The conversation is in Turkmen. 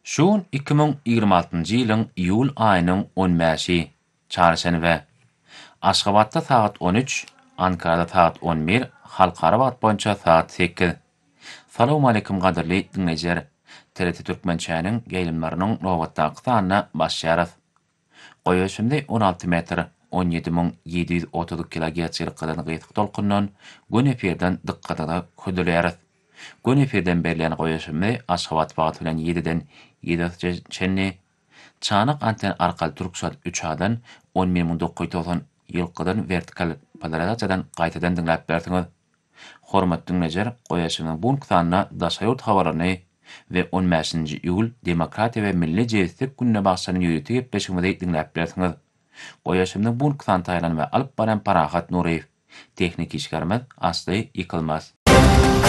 Şuun 2026-njy ýylyň iýul aýynyň 15-i çarşenbe. Aşgabatda saat 13, Ankarada saat 11, halkara wagt boýunça saat 8. Salam aleykum gaderli dinleýijiler. TRT Türkmençäniň geýlimläriniň nowatdaky sanyna başlaýarys. Goýaşymdy 16 metr 17730 kHz ýylkydan gyýdyk dolkundan gün efirden dikkatda ködülýärys. Gün efirden berilen goýaşymy Aşgabat wagty bilen 7-den 7 çenni çanak anten arkaly Türksat 3-dan 11990 ýylkydan vertikal polarizatsiýadan gaýtadan dinläp berdiňiz. Hormatly dinleýijiler, goýaşymyň bu sanyna daşaýurt hawaralyny we 15-nji iýul Demokratiýa we Milli Jewsizlik gününe bagşlanan ýüzüti gepleşigini dinläp berdiňiz. Goýaşymyň bu sany taýlan we alyp baran Parahat Nuriýew. Teknik işgärmez Asly Ýykylmaz.